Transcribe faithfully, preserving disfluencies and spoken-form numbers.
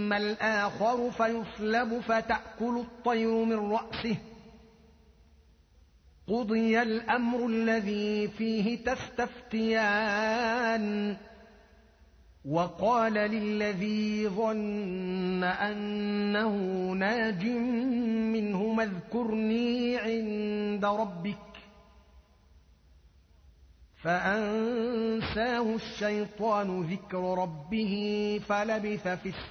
وأما الآخر فيصلب فتأكل الطير من رأسه. قضي الأمر الذي فيه تستفتيان. وقال للذي ظن أنه ناج منهما اذكرني عند ربك فأنساه الشيطان ذكر ربه فلبث في